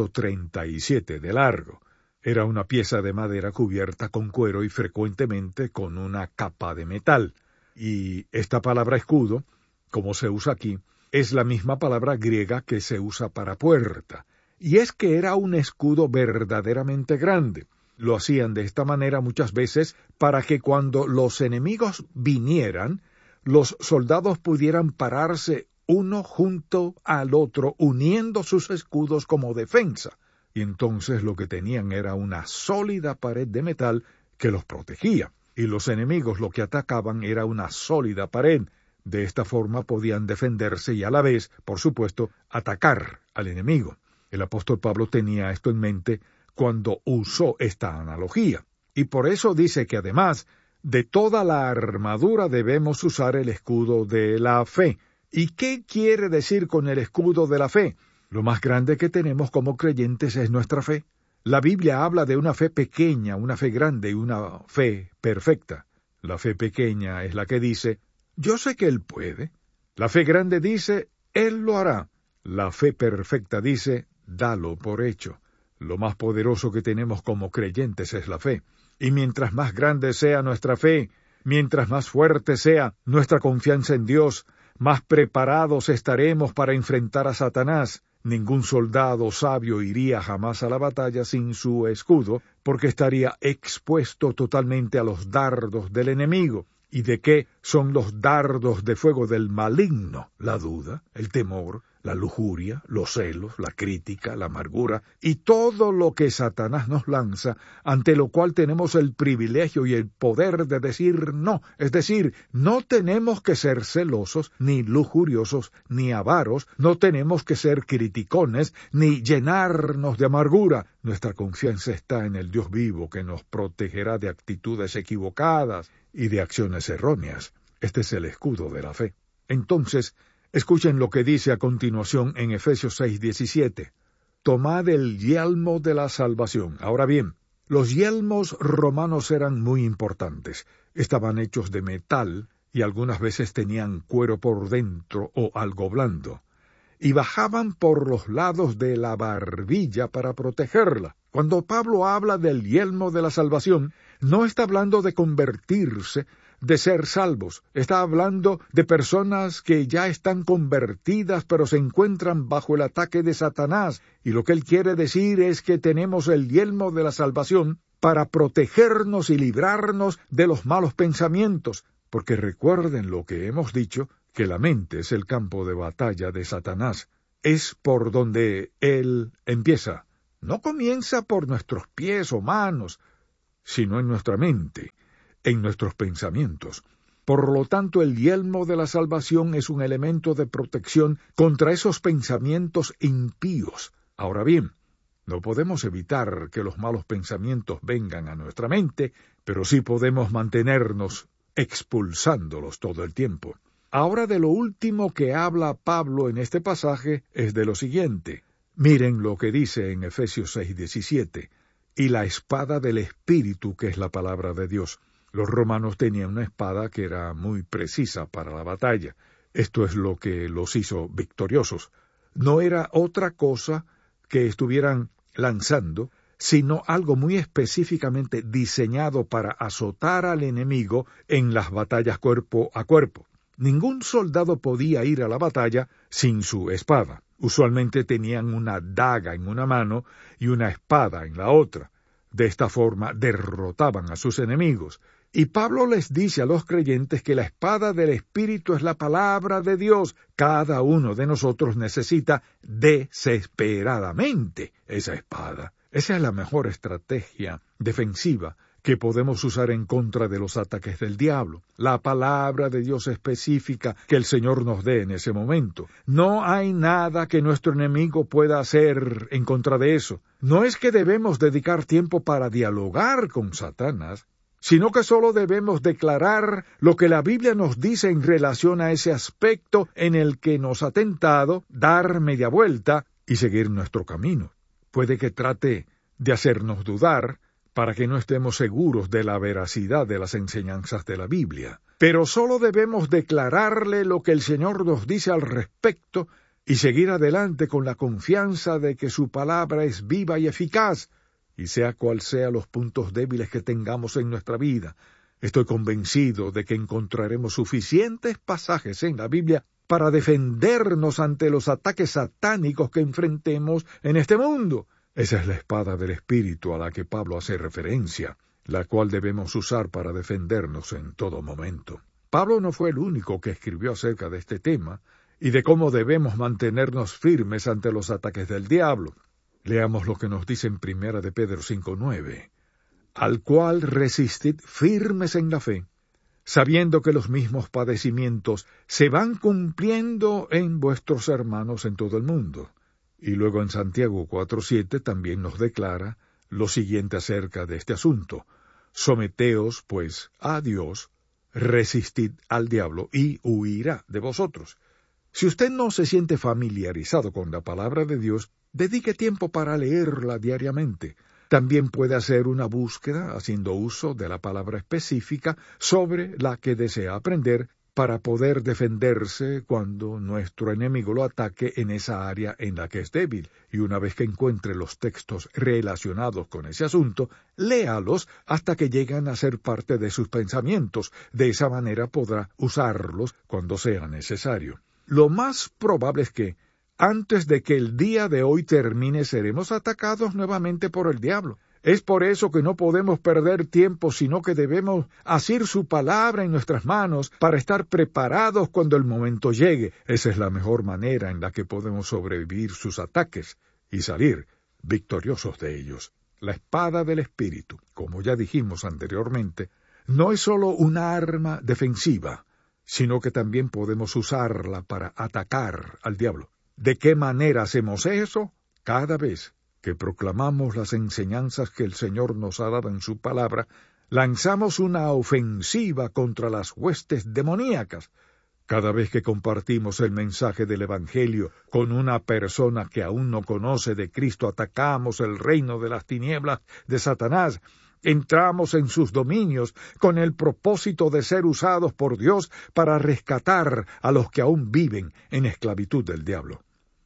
137 de largo. Era una pieza de madera cubierta con cuero y frecuentemente con una capa de metal. Y esta palabra escudo, como se usa aquí, es la misma palabra griega que se usa para puerta. Y es que era un escudo verdaderamente grande. Lo hacían de esta manera muchas veces para que cuando los enemigos vinieran, los soldados pudieran pararse uno junto al otro, uniendo sus escudos como defensa. Y entonces lo que tenían era una sólida pared de metal que los protegía. Y los enemigos lo que atacaban era una sólida pared. De esta forma podían defenderse y a la vez, por supuesto, atacar al enemigo. El apóstol Pablo tenía esto en mente cuando usó esta analogía. Y por eso dice que además de toda la armadura debemos usar el escudo de la fe. ¿Y qué quiere decir con el escudo de la fe? Lo más grande que tenemos como creyentes es nuestra fe. La Biblia habla de una fe pequeña, una fe grande y una fe perfecta. La fe pequeña es la que dice, yo sé que Él puede. La fe grande dice, Él lo hará. La fe perfecta dice, dalo por hecho. Lo más poderoso que tenemos como creyentes es la fe. Y mientras más grande sea nuestra fe, mientras más fuerte sea nuestra confianza en Dios, más preparados estaremos para enfrentar a Satanás. Ningún soldado sabio iría jamás a la batalla sin su escudo, porque estaría expuesto totalmente a los dardos del enemigo. ¿Y de qué son los dardos de fuego del maligno? La duda, el temor, la lujuria, los celos, la crítica, la amargura y todo lo que Satanás nos lanza, ante lo cual tenemos el privilegio y el poder de decir no. Es decir, no tenemos que ser celosos, ni lujuriosos, ni avaros, no tenemos que ser criticones, ni llenarnos de amargura. Nuestra confianza está en el Dios vivo que nos protegerá de actitudes equivocadas y de acciones erróneas. Este es el escudo de la fe. Entonces, escuchen lo que dice a continuación en Efesios 6:17. Tomad el yelmo de la salvación. Ahora bien, los yelmos romanos eran muy importantes. Estaban hechos de metal y algunas veces tenían cuero por dentro o algo blando. y bajaban por los lados de la barbilla para protegerla. Cuando Pablo habla del yelmo de la salvación, no está hablando de convertirse, de ser salvos. Está hablando de personas que ya están convertidas, pero se encuentran bajo el ataque de Satanás. Y lo que él quiere decir es que tenemos el yelmo de la salvación para protegernos y librarnos de los malos pensamientos. Porque recuerden lo que hemos dicho, que la mente es el campo de batalla de Satanás. Es por donde él empieza. No comienza por nuestros pies o manos, sino en nuestra mente, en nuestros pensamientos. Por lo tanto, el yelmo de la salvación es un elemento de protección contra esos pensamientos impíos. Ahora bien, no podemos evitar que los malos pensamientos vengan a nuestra mente, pero sí podemos mantenernos expulsándolos todo el tiempo. Ahora, de lo último que habla Pablo en este pasaje es de lo siguiente. Miren lo que dice en Efesios 6:17, y la espada del Espíritu, que es la palabra de Dios. Los romanos tenían una espada que era muy precisa para la batalla. Esto es lo que los hizo victoriosos. No era otra cosa que estuvieran lanzando, sino algo muy específicamente diseñado para azotar al enemigo en las batallas cuerpo a cuerpo. Ningún soldado podía ir a la batalla sin su espada. Usualmente tenían una daga en una mano y una espada en la otra. De esta forma derrotaban a sus enemigos. Y Pablo les dice a los creyentes que la espada del Espíritu es la palabra de Dios. Cada uno de nosotros necesita desesperadamente esa espada. Esa es la mejor estrategia defensiva que podemos usar en contra de los ataques del diablo. La palabra de Dios específica que el Señor nos dé en ese momento. No hay nada que nuestro enemigo pueda hacer en contra de eso. No es que debemos dedicar tiempo para dialogar con Satanás, sino que solo debemos declarar lo que la Biblia nos dice en relación a ese aspecto en el que nos ha tentado, dar media vuelta y seguir nuestro camino. Puede que trate de hacernos dudar, para que no estemos seguros de la veracidad de las enseñanzas de la Biblia. Pero solo debemos declararle lo que el Señor nos dice al respecto y seguir adelante con la confianza de que su palabra es viva y eficaz, y sea cual sea los puntos débiles que tengamos en nuestra vida. Estoy convencido de que encontraremos suficientes pasajes en la Biblia para defendernos ante los ataques satánicos que enfrentemos en este mundo. Esa es la espada del Espíritu a la que Pablo hace referencia, la cual debemos usar para defendernos en todo momento. Pablo no fue el único que escribió acerca de este tema y de cómo debemos mantenernos firmes ante los ataques del diablo. Leamos lo que nos dice en 1 de Pedro 5:9. Al cual resistid firmes en la fe, sabiendo que los mismos padecimientos se van cumpliendo en vuestros hermanos en todo el mundo. Y luego en Santiago 4:7 también nos declara lo siguiente acerca de este asunto. Someteos, pues, a Dios, resistid al diablo, y huirá de vosotros. Si usted no se siente familiarizado con la palabra de Dios, dedique tiempo para leerla diariamente. También puede hacer una búsqueda, haciendo uso de la palabra específica sobre la que desea aprender, para poder defenderse cuando nuestro enemigo lo ataque en esa área en la que es débil. Y una vez que encuentre los textos relacionados con ese asunto, léalos hasta que lleguen a ser parte de sus pensamientos. De esa manera podrá usarlos cuando sea necesario. Lo más probable es que, antes de que el día de hoy termine, seremos atacados nuevamente por el diablo. Es por eso que no podemos perder tiempo, sino que debemos asir su palabra en nuestras manos para estar preparados cuando el momento llegue. Esa es la mejor manera en la que podemos sobrevivir sus ataques y salir victoriosos de ellos. La espada del Espíritu, como ya dijimos anteriormente, no es solo una arma defensiva, sino que también podemos usarla para atacar al diablo. ¿De qué manera hacemos eso? Cada vez que proclamamos las enseñanzas que el Señor nos ha dado en su palabra, lanzamos una ofensiva contra las huestes demoníacas. Cada vez que compartimos el mensaje del Evangelio con una persona que aún no conoce de Cristo, atacamos el reino de las tinieblas de Satanás. Entramos en sus dominios con el propósito de ser usados por Dios para rescatar a los que aún viven en esclavitud del diablo.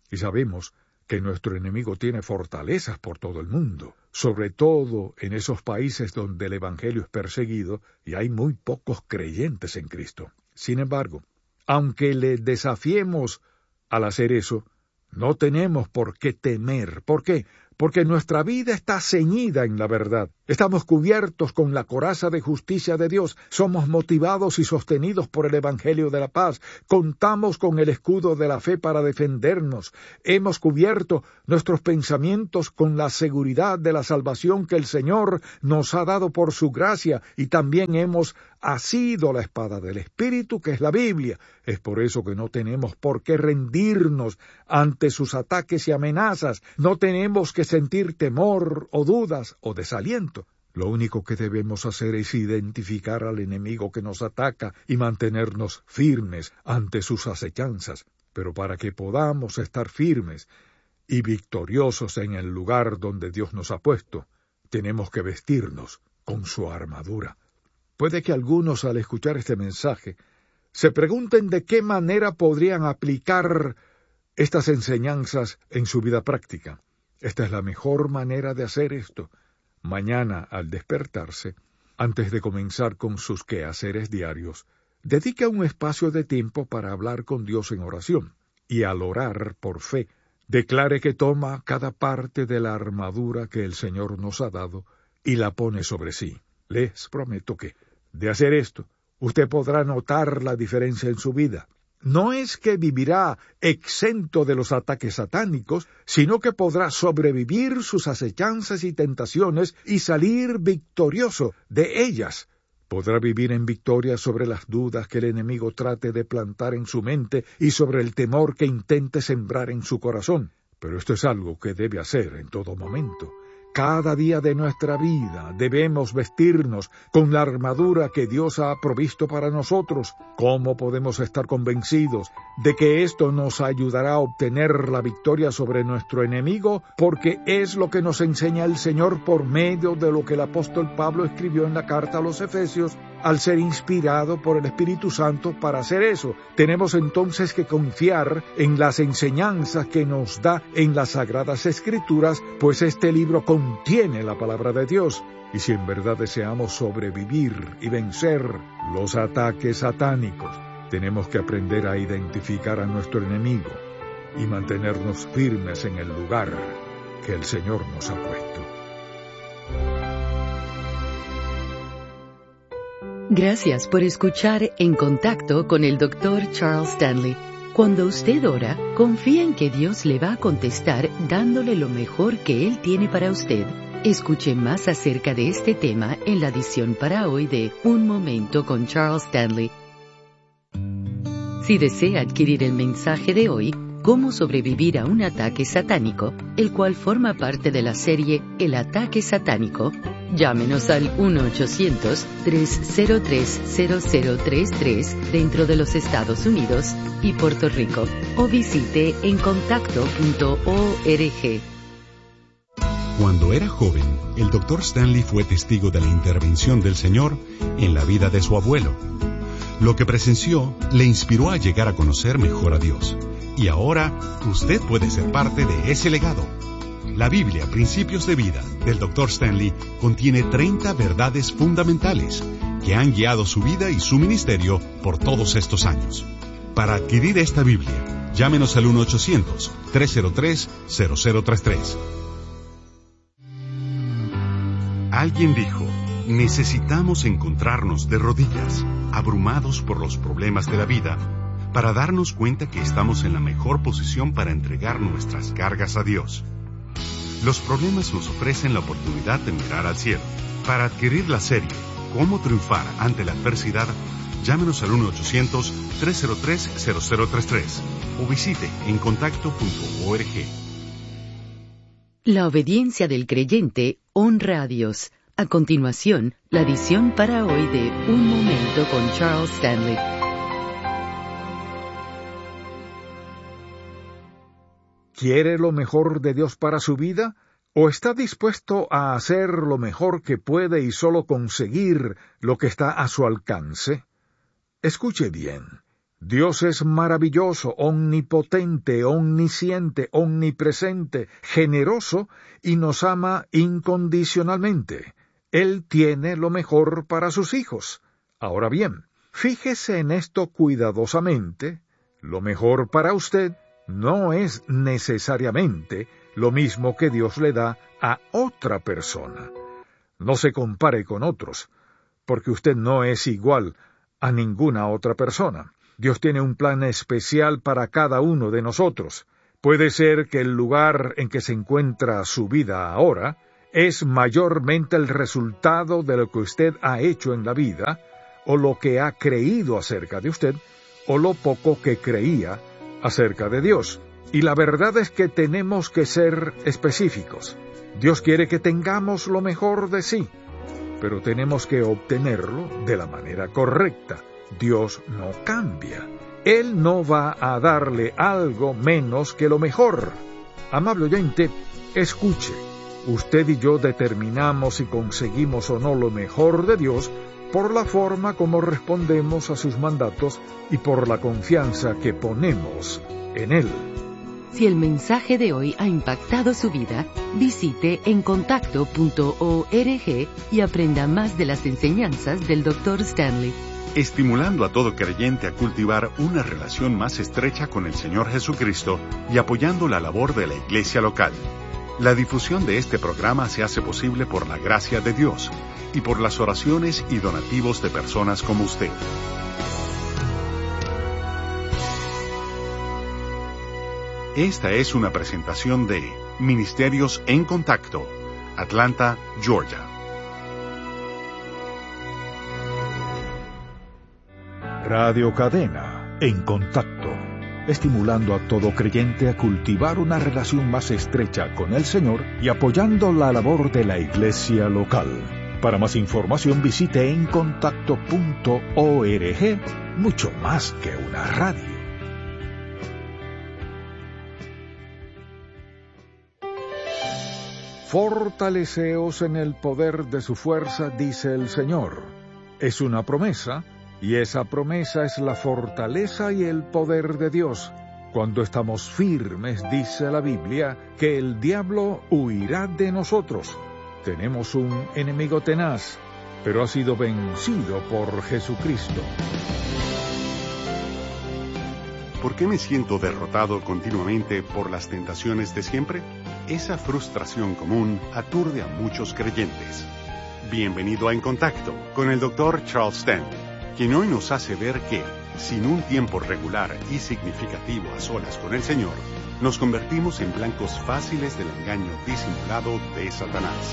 Y sabemos que nuestro enemigo tiene fortalezas por todo el mundo, sobre todo en esos países donde el Evangelio es perseguido y hay muy pocos creyentes en Cristo. Sin embargo, aunque le desafiemos al hacer eso, no tenemos por qué temer. ¿Por qué? Porque nuestra vida está ceñida en la verdad. Estamos cubiertos con la coraza de justicia de Dios. Somos motivados y sostenidos por el Evangelio de la paz. Contamos con el escudo de la fe para defendernos. Hemos cubierto nuestros pensamientos con la seguridad de la salvación que el Señor nos ha dado por su gracia, y también hemos asido la espada del Espíritu, que es la Biblia. Es por eso que no tenemos por qué rendirnos ante sus ataques y amenazas. No tenemos que sentir temor o dudas o desaliento. Lo único que debemos hacer es identificar al enemigo que nos ataca y mantenernos firmes ante sus acechanzas. Pero para que podamos estar firmes y victoriosos en el lugar donde Dios nos ha puesto, tenemos que vestirnos con su armadura. Puede que algunos, al escuchar este mensaje, se pregunten de qué manera podrían aplicar estas enseñanzas en su vida práctica. Esta es la mejor manera de hacer esto. Mañana, al despertarse, antes de comenzar con sus quehaceres diarios, dedique un espacio de tiempo para hablar con Dios en oración, y al orar por fe, declare que toma cada parte de la armadura que el Señor nos ha dado y la pone sobre sí. Les prometo que, de hacer esto, usted podrá notar la diferencia en su vida. No es que vivirá exento de los ataques satánicos, sino que podrá sobrevivir sus acechanzas y tentaciones y salir victorioso de ellas. Podrá vivir en victoria sobre las dudas que el enemigo trate de plantar en su mente y sobre el temor que intente sembrar en su corazón. Pero esto es algo que debe hacer en todo momento. Cada día de nuestra vida debemos vestirnos con la armadura que Dios ha provisto para nosotros. ¿Cómo podemos estar convencidos de que esto nos ayudará a obtener la victoria sobre nuestro enemigo? Porque es lo que nos enseña el Señor por medio de lo que el apóstol Pablo escribió en la carta a los Efesios, al ser inspirado por el Espíritu Santo para hacer eso. Tenemos entonces que confiar en las enseñanzas que nos da en las Sagradas Escrituras, pues este libro contiene la palabra de Dios. Y si en verdad deseamos sobrevivir y vencer los ataques satánicos, tenemos que aprender a identificar a nuestro enemigo y mantenernos firmes en el lugar que el Señor nos ha puesto. Gracias por escuchar En Contacto con el Dr. Charles Stanley. Cuando usted ora, confía en que Dios le va a contestar dándole lo mejor que Él tiene para usted. Escuche más acerca de este tema en la edición para hoy de Un Momento con Charles Stanley. Si desea adquirir el mensaje de hoy, Cómo sobrevivir a un ataque satánico, el cual forma parte de la serie El ataque satánico, llámenos al 1-800-303-0033 dentro de los Estados Unidos y Puerto Rico, o visite encontacto.org. Cuando era joven, el Dr. Stanley fue testigo de la intervención del Señor en la vida de su abuelo. Lo que presenció le inspiró a llegar a conocer mejor a Dios. Y ahora, usted puede ser parte de ese legado. La Biblia, Principios de Vida, del Dr. Stanley, contiene 30 verdades fundamentales que han guiado su vida y su ministerio por todos estos años. Para adquirir esta Biblia, llámenos al 1-800-303-0033. Alguien dijo, necesitamos encontrarnos de rodillas, abrumados por los problemas de la vida, para darnos cuenta que estamos en la mejor posición para entregar nuestras cargas a Dios. Los problemas nos ofrecen la oportunidad de mirar al cielo. Para adquirir la serie Cómo triunfar ante la adversidad, llámenos al 1-800-303-0033 o visite encontacto.org. La obediencia del creyente honra a Dios. A continuación, la edición para hoy de Un Momento con Charles Stanley. ¿Quiere lo mejor de Dios para su vida? ¿O está dispuesto a hacer lo mejor que puede y solo conseguir lo que está a su alcance? Escuche bien. Dios es maravilloso, omnipotente, omnisciente, omnipresente, generoso y nos ama incondicionalmente. Él tiene lo mejor para sus hijos. Ahora bien, fíjese en esto cuidadosamente. Lo mejor para usted no es necesariamente lo mismo que Dios le da a otra persona. No se compare con otros, porque usted no es igual a ninguna otra persona. Dios tiene un plan especial para cada uno de nosotros. Puede ser que el lugar en que se encuentra su vida ahora es mayormente el resultado de lo que usted ha hecho en la vida, o lo que ha creído acerca de usted, o lo poco que creía acerca de Dios. Y la verdad es que tenemos que ser específicos. Dios quiere que tengamos lo mejor de sí, pero tenemos que obtenerlo de la manera correcta. Dios no cambia. Él no va a darle algo menos que lo mejor. Amable oyente, escuche. Usted y yo determinamos si conseguimos o no lo mejor de Dios por la forma como respondemos a sus mandatos y por la confianza que ponemos en Él. Si el mensaje de hoy ha impactado su vida, visite encontacto.org y aprenda más de las enseñanzas del Dr. Stanley. Estimulando a todo creyente a cultivar una relación más estrecha con el Señor Jesucristo y apoyando la labor de la iglesia local. La difusión de este programa se hace posible por la gracia de Dios y por las oraciones y donativos de personas como usted. Esta es una presentación de Ministerios en Contacto, Atlanta, Georgia. Radio Cadena, en contacto, estimulando a todo creyente a cultivar una relación más estrecha con el Señor y apoyando la labor de la iglesia local. Para más información visite encontacto.org, mucho más que una radio. Fortaleceos en el poder de su fuerza, dice el Señor. Es una promesa, y esa promesa es la fortaleza y el poder de Dios. Cuando estamos firmes, dice la Biblia, que el diablo huirá de nosotros. Tenemos un enemigo tenaz, pero ha sido vencido por Jesucristo. ¿Por qué me siento derrotado continuamente por las tentaciones de siempre? Esa frustración común aturde a muchos creyentes. Bienvenido a En Contacto con el Dr. Charles Stanley, quien hoy nos hace ver que, sin un tiempo regular y significativo a solas con el Señor, nos convertimos en blancos fáciles del engaño disimulado de Satanás.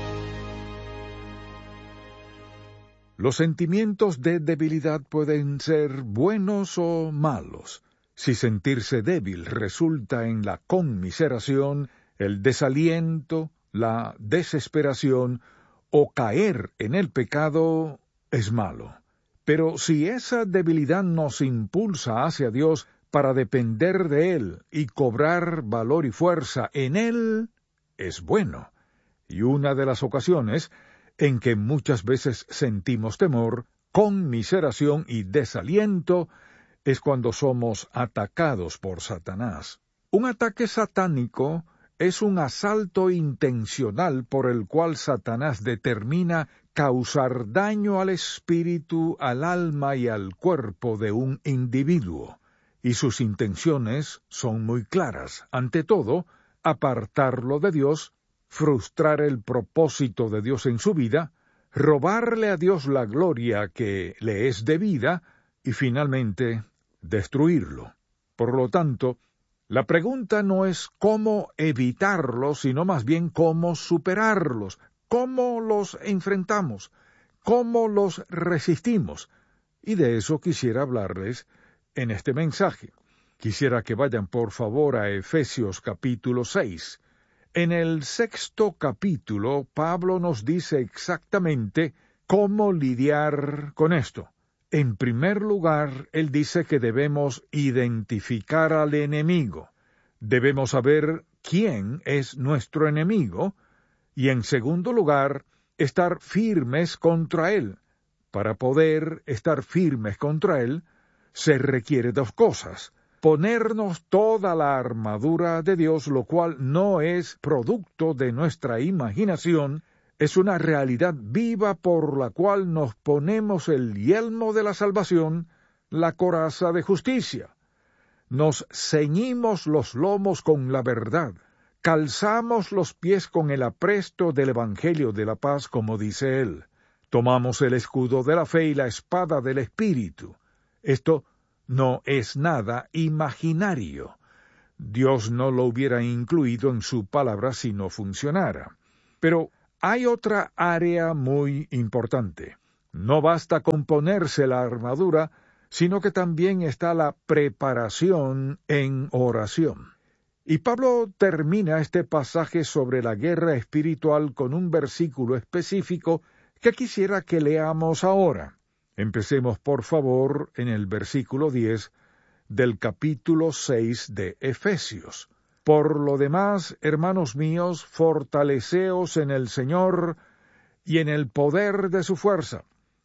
Los sentimientos de debilidad pueden ser buenos o malos. Si sentirse débil resulta en la conmiseración, el desaliento, la desesperación o caer en el pecado, es malo. Pero si esa debilidad nos impulsa hacia Dios para depender de Él y cobrar valor y fuerza en Él, es bueno. Y una de las ocasiones en que muchas veces sentimos temor, conmiseración y desaliento es cuando somos atacados por Satanás. Un ataque satánico es un asalto intencional por el cual Satanás determina causar daño al espíritu, al alma y al cuerpo de un individuo, y sus intenciones son muy claras. Ante todo, apartarlo de Dios, frustrar el propósito de Dios en su vida, robarle a Dios la gloria que le es debida, y finalmente, destruirlo. Por lo tanto, la pregunta no es cómo evitarlos, sino más bien cómo superarlos, cómo los enfrentamos, cómo los resistimos. Y de eso quisiera hablarles en este mensaje. Quisiera que vayan por favor a Efesios capítulo 6. En el 6º capítulo, Pablo nos dice exactamente cómo lidiar con esto. En primer lugar, él dice que debemos identificar al enemigo. Debemos saber quién es nuestro enemigo. Y en segundo lugar, estar firmes contra él. Para poder estar firmes contra él, se requiere dos cosas: ponernos toda la armadura de Dios, lo cual no es producto de nuestra imaginación, es una realidad viva por la cual nos ponemos el yelmo de la salvación, la coraza de justicia. Nos ceñimos los lomos con la verdad, calzamos los pies con el apresto del Evangelio de la paz, como dice él. Tomamos el escudo de la fe y la espada del Espíritu. Esto no es nada imaginario. Dios no lo hubiera incluido en su palabra si no funcionara. Pero hay otra área muy importante. No basta con ponerse la armadura, sino que también está la preparación en oración. Y Pablo termina este pasaje sobre la guerra espiritual con un versículo específico que quisiera que leamos ahora. Empecemos, por favor, en el versículo 10 del capítulo 6 de Efesios. Por lo demás, hermanos míos, fortaleceos en el Señor y en el poder de su fuerza.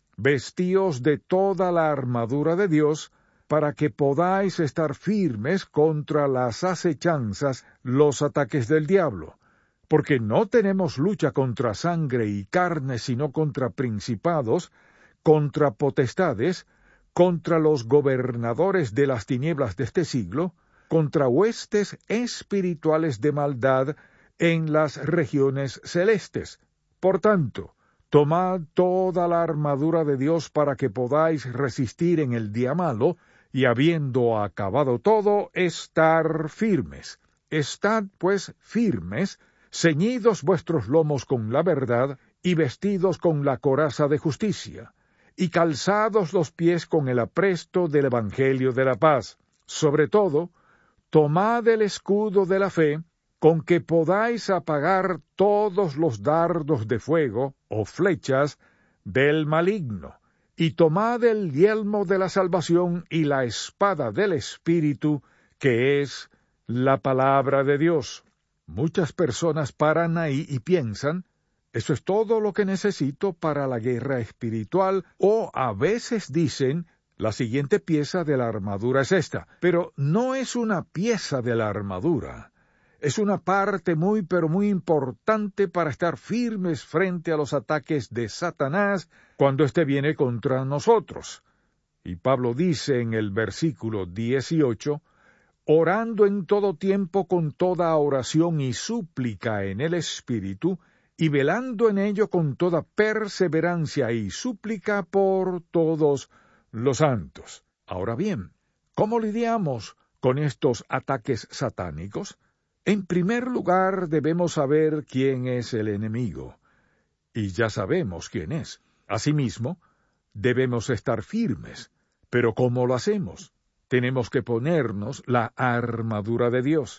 Vestíos de toda la armadura de Dios, para que podáis estar firmes contra las acechanzas, los ataques del diablo. Porque no tenemos lucha contra sangre y carne, sino contra principados, contra potestades, contra los gobernadores de las tinieblas de este siglo, contra huestes espirituales de maldad en las regiones celestes. Por tanto, tomad toda la armadura de Dios para que podáis resistir en el día malo, y habiendo acabado todo, estar firmes. Estad, pues, firmes, ceñidos vuestros lomos con la verdad, y vestidos con la coraza de justicia, y calzados los pies con el apresto del Evangelio de la paz. Sobre todo, tomad el escudo de la fe, con que podáis apagar todos los dardos de fuego o flechas del maligno, y tomad el yelmo de la salvación y la espada del Espíritu, que es la palabra de Dios. Muchas personas paran ahí y piensan, eso es todo lo que necesito para la guerra espiritual, o a veces dicen, la siguiente pieza de la armadura es esta, pero no es una pieza de la armadura. Es una parte muy pero muy importante para estar firmes frente a los ataques de Satanás cuando éste viene contra nosotros. Y Pablo dice en el versículo 18, orando en todo tiempo con toda oración y súplica en el Espíritu, y velando en ello con toda perseverancia y súplica por todos los santos. Ahora bien, ¿cómo lidiamos con estos ataques satánicos? En primer lugar, debemos saber quién es el enemigo, y ya sabemos quién es. Asimismo, debemos estar firmes. Pero ¿cómo lo hacemos? Tenemos que ponernos la armadura de Dios.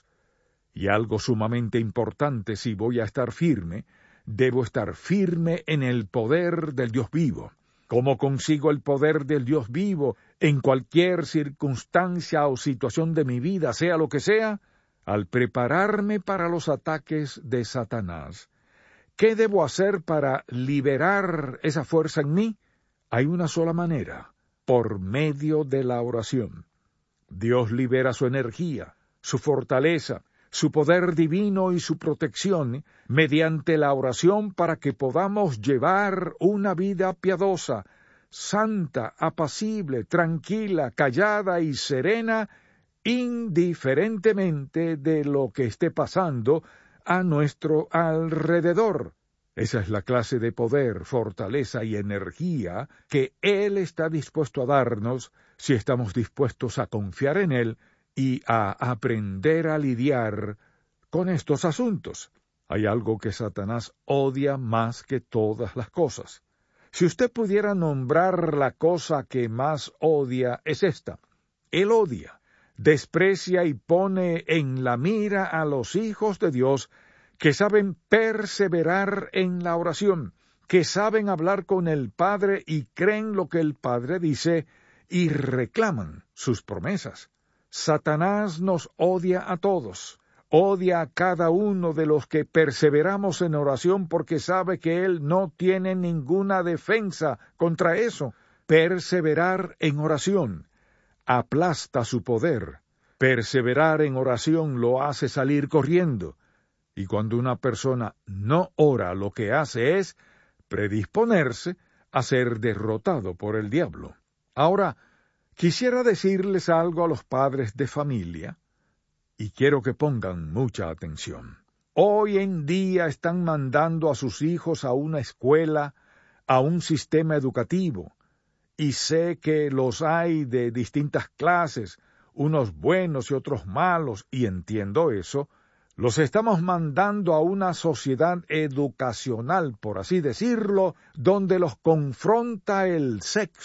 Y algo sumamente importante, si voy a estar firme, debo estar firme en el poder del Dios vivo. ¿Cómo consigo el poder del Dios vivo en cualquier circunstancia o situación de mi vida, sea lo que sea? Al prepararme para los ataques de Satanás. ¿Qué debo hacer para liberar esa fuerza en mí? Hay una sola manera, por medio de la oración. Dios libera su energía, su fortaleza, su poder divino y su protección mediante la oración para que podamos llevar una vida piadosa, santa, apacible, tranquila, callada y serena, indiferentemente de lo que esté pasando a nuestro alrededor. Esa es la clase de poder, fortaleza y energía que Él está dispuesto a darnos si estamos dispuestos a confiar en Él y a aprender a lidiar con estos asuntos. Hay algo que Satanás odia más que todas las cosas. Si usted pudiera nombrar la cosa que más odia, es esta. Él odia, desprecia y pone en la mira a los hijos de Dios que saben perseverar en la oración, que saben hablar con el Padre y creen lo que el Padre dice y reclaman sus promesas. Satanás nos odia a todos, odia a cada uno de los que perseveramos en oración porque sabe que él no tiene ninguna defensa contra eso. Perseverar en oración, aplasta su poder. Perseverar en oración lo hace salir corriendo. Y cuando una persona no ora, lo que hace es predisponerse a ser derrotado por el diablo. Ahora, quisiera decirles algo a los padres de familia, y quiero que pongan mucha atención. Hoy en día están mandando a sus hijos a una escuela, a un sistema educativo, y sé que los hay de distintas clases, unos buenos y otros malos, y entiendo eso. Los estamos mandando a una sociedad educacional, por así decirlo, donde los confronta el sexo